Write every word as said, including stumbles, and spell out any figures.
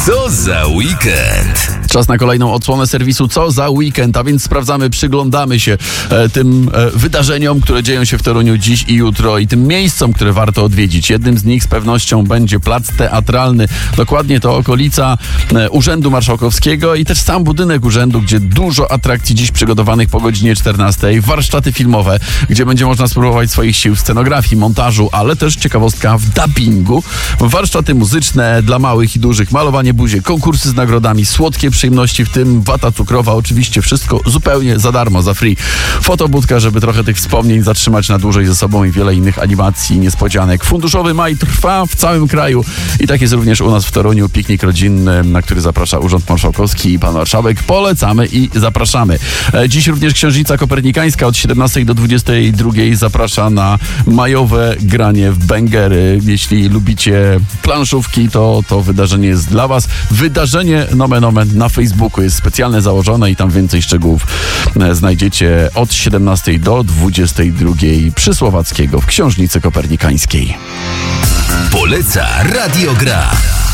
Co za weekend? Czas na kolejną odsłonę serwisu Co za weekend, a więc sprawdzamy, przyglądamy się e, tym e, wydarzeniom, które dzieją się w Toruniu dziś i jutro i tym miejscom, które warto odwiedzić. Jednym z nich z pewnością będzie plac teatralny. Dokładnie to okolica e, Urzędu Marszałkowskiego i też sam budynek urzędu, gdzie dużo atrakcji dziś przygotowanych po godzinie czternastej. Warsztaty filmowe, gdzie będzie można spróbować swoich sił w scenografii, montażu, ale też ciekawostka w dubbingu. Warsztaty muzyczne dla małych i dużych, malowanie buzi, konkursy z nagrodami, słodkie przyjemności, w tym wata cukrowa, oczywiście wszystko zupełnie za darmo, za free. Fotobudka, żeby trochę tych wspomnień zatrzymać na dłużej ze sobą i wiele innych animacji, niespodzianek. Funduszowy maj trwa w całym kraju i tak jest również u nas w Toruniu. Piknik rodzinny, na który zaprasza Urząd Marszałkowski i pan marszałek. Polecamy i zapraszamy. Dziś również Księżnica Kopernikańska od siedemnastej do dwudziestej drugiej zaprasza na majowe granie w bęgery. Jeśli lubicie planszówki, to to wydarzenie jest dla was. Wydarzenie nomen omen na Facebooku jest specjalnie założone i tam więcej szczegółów znajdziecie od siedemnastej do dwudziestej drugiej przy Słowackiego w Księżnicy Kopernikańskiej. Poleca Radio Gra.